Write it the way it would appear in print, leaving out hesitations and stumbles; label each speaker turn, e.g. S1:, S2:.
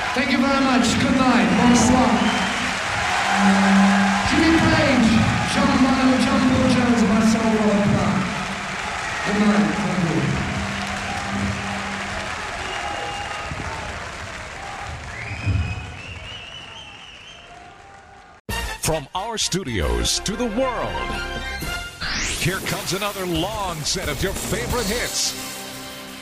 S1: Thank you very much. Good night. Bonsoir. Jimmy Page, John Bono, John Paul Jones, and myself, Robert Plant. Good night. Thank you.
S2: From our studios to the world, here comes another long set of your favorite hits.